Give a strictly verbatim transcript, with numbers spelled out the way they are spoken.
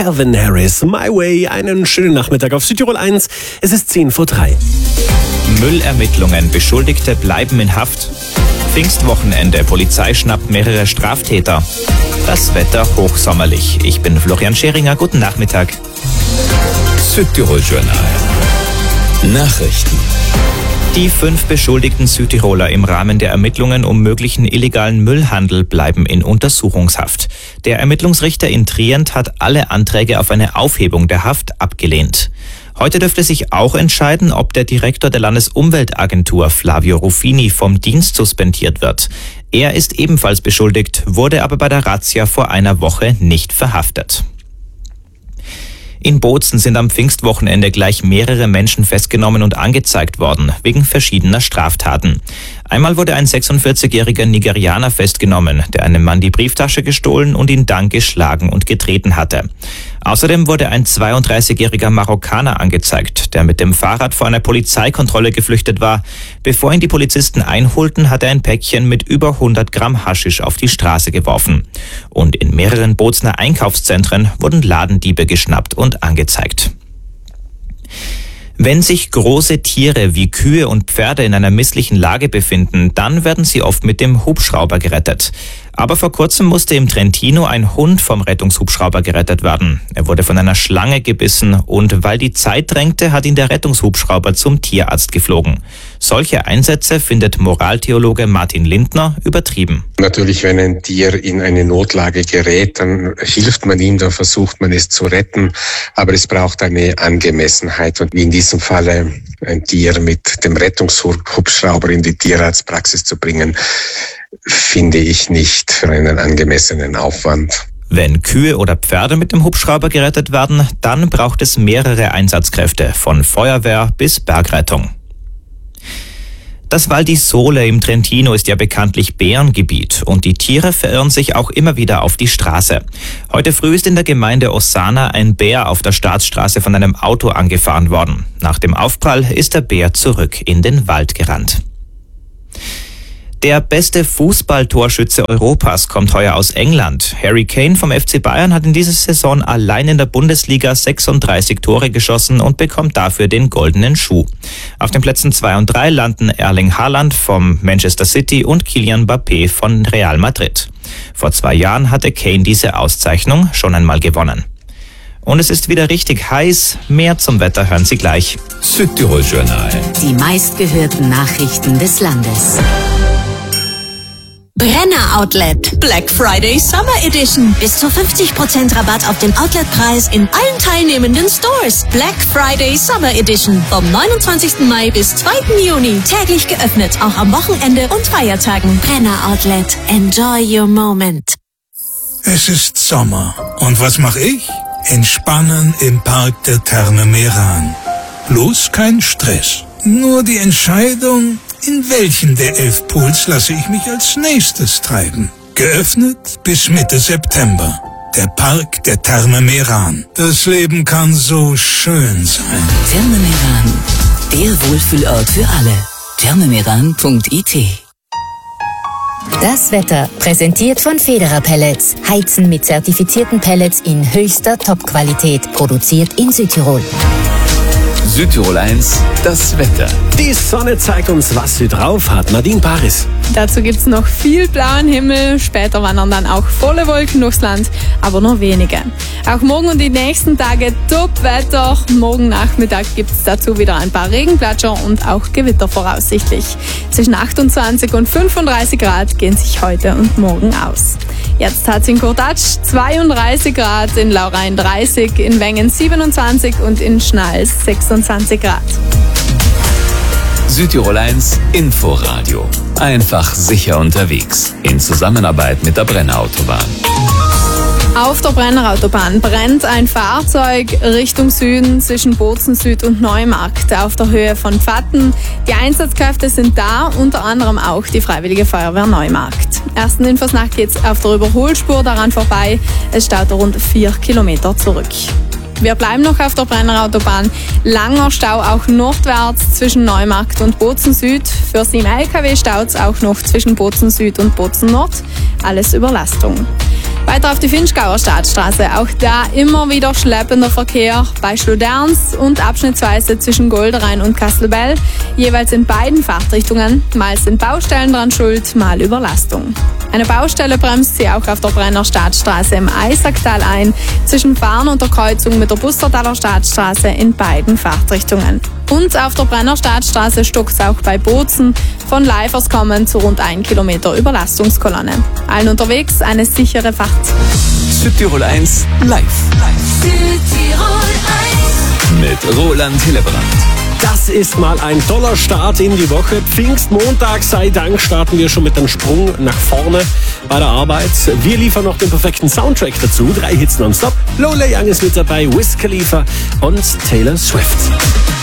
Calvin Harris, My Way. Einen schönen Nachmittag auf Südtirol eins. Es ist zehn vor drei. Müllermittlungen. Beschuldigte bleiben in Haft. Pfingstwochenende. Polizei schnappt mehrere Straftäter. Das Wetter hochsommerlich. Ich bin Florian Scheringer. Guten Nachmittag. Südtirol Journal. Nachrichten. Die fünf beschuldigten Südtiroler im Rahmen der Ermittlungen um möglichen illegalen Müllhandel bleiben in Untersuchungshaft. Der Ermittlungsrichter in Trient hat alle Anträge auf eine Aufhebung der Haft abgelehnt. Heute dürfte sich auch entscheiden, ob der Direktor der Landesumweltagentur Flavio Ruffini vom Dienst suspendiert wird. Er ist ebenfalls beschuldigt, wurde aber bei der Razzia vor einer Woche nicht verhaftet. In Bozen sind am Pfingstwochenende gleich mehrere Menschen festgenommen und angezeigt worden, wegen verschiedener Straftaten. Einmal wurde ein sechsundvierzigjähriger Nigerianer festgenommen, der einem Mann die Brieftasche gestohlen und ihn dann geschlagen und getreten hatte. Außerdem wurde ein zweiunddreißigjähriger Marokkaner angezeigt, der mit dem Fahrrad vor einer Polizeikontrolle geflüchtet war. Bevor ihn die Polizisten einholten, hat er ein Päckchen mit über hundert Gramm Haschisch auf die Straße geworfen. Und in mehreren Bozener Einkaufszentren wurden Ladendiebe geschnappt und angezeigt. Wenn sich große Tiere wie Kühe und Pferde in einer misslichen Lage befinden, dann werden sie oft mit dem Hubschrauber gerettet. Aber vor kurzem musste im Trentino ein Hund vom Rettungshubschrauber gerettet werden. Er wurde von einer Schlange gebissen und weil die Zeit drängte, hat ihn der Rettungshubschrauber zum Tierarzt geflogen. Solche Einsätze findet Moraltheologe Martin Lindner übertrieben. Natürlich, wenn ein Tier in eine Notlage gerät, dann hilft man ihm, dann versucht man es zu retten. Aber es braucht eine Angemessenheit und wie in diesem Falle ein Tier mit dem Rettungshubschrauber in die Tierarztpraxis zu bringen, finde ich nicht für einen angemessenen Aufwand. Wenn Kühe oder Pferde mit dem Hubschrauber gerettet werden, dann braucht es mehrere Einsatzkräfte, von Feuerwehr bis Bergrettung. Das Val di Sole im Trentino ist ja bekanntlich Bärengebiet und die Tiere verirren sich auch immer wieder auf die Straße. Heute früh ist in der Gemeinde Ossana ein Bär auf der Staatsstraße von einem Auto angefahren worden. Nach dem Aufprall ist der Bär zurück in den Wald gerannt. Der beste Fußballtorschütze Europas kommt heuer aus England. Harry Kane vom F C Bayern hat in dieser Saison allein in der Bundesliga sechsunddreißig Tore geschossen und bekommt dafür den goldenen Schuh. Auf den Plätzen zwei und drei landen Erling Haaland vom Manchester City und Kylian Mbappé von Real Madrid. Vor zwei Jahren hatte Kane diese Auszeichnung schon einmal gewonnen. Und es ist wieder richtig heiß. Mehr zum Wetter hören Sie gleich. Südtirol Journal. Die meistgehörten Nachrichten des Landes. Brenner Outlet. Black Friday Summer Edition. Bis zu fünfzig Prozent Rabatt auf den Outletpreis in allen teilnehmenden Stores. Black Friday Summer Edition. Vom neunundzwanzigsten Mai bis zweiten Juni. Täglich geöffnet, auch am Wochenende und Feiertagen. Brenner Outlet. Enjoy your moment. Es ist Sommer. Und was mache ich? Entspannen im Park der Therme Meran. Bloß kein Stress. Nur die Entscheidung, in welchen der elf Pools lasse ich mich als nächstes treiben. Geöffnet bis Mitte September. Der Park der Therme Meran. Das Leben kann so schön sein. Therme Meran. Der Wohlfühlort für alle. thermemeran punkt I T. Das Wetter, präsentiert von Federer Pellets. Heizen mit zertifizierten Pellets in höchster Top-Qualität. Produziert in Südtirol. Südtirol eins, das Wetter. Die Sonne zeigt uns, was sie drauf hat. Nadine Paris. Dazu gibt's noch viel blauen Himmel. Später wandern dann auch volle Wolken durchs Land, aber nur wenige. Auch morgen und die nächsten Tage Top-Wetter. Morgen Nachmittag gibt's dazu wieder ein paar Regenplatscher und auch Gewitter voraussichtlich. Zwischen achtundzwanzig und fünfunddreißig Grad gehen sich heute und morgen aus. Jetzt hat's in Kurtatsch zweiunddreißig Grad, in Laurain dreißig, in Wengen siebenundzwanzig und in Schnals sechsundzwanzig Grad. Südtirol eins Inforadio. Einfach sicher unterwegs. In Zusammenarbeit mit der Brennerautobahn. Auf der Brennerautobahn brennt ein Fahrzeug Richtung Süden zwischen Bozen Süd und Neumarkt auf der Höhe von Pfatten. Die Einsatzkräfte sind da, unter anderem auch die Freiwillige Feuerwehr Neumarkt. Ersten Infos nach geht's auf der Überholspur daran vorbei. Es staut rund vier Kilometer zurück. Wir bleiben noch auf der Brennerautobahn. Langer Stau auch nordwärts zwischen Neumarkt und Bozen Süd. Für sieben L K W staut es auch noch zwischen Bozen Süd und Bozen Nord. Alles Überlastung. Weiter auf die Vinschgauer Staatsstraße. Auch da immer wieder schleppender Verkehr bei Schloderns und abschnittsweise zwischen Golderein und Kastelbell. Jeweils in beiden Fahrtrichtungen. Mal sind Baustellen dran schuld, mal Überlastung. Eine Baustelle bremst sie auch auf der Brenner Staatsstraße im Eisacktal ein, zwischen Farn und der Kreuzung mit der Bustertaler Staatsstraße in beiden Fahrtrichtungen. Und auf der Brenner Staatsstraße stockt es auch bei Bozen, von Leifers kommen zu rund ein Kilometer Überlastungskolonne. Allen unterwegs eine sichere Fahrt. Südtirol eins live. Südtirol eins. Mit Roland Hillebrand. Das ist mal ein toller Start in die Woche. Pfingstmontag sei Dank starten wir schon mit einem Sprung nach vorne bei der Arbeit. Wir liefern noch den perfekten Soundtrack dazu. Drei Hits nonstop. Lola Young ist mit dabei, Wiz Khalifa und Taylor Swift.